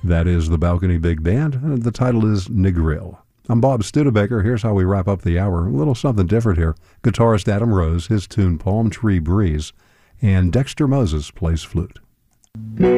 That is the Balcony Big Band. The title is Negril. I'm Bob Studebaker. Here's how we wrap up the hour. A little something different here. Guitarist Adam Rose, his tune Palm Tree Breeze, and Dexter Moses plays flute.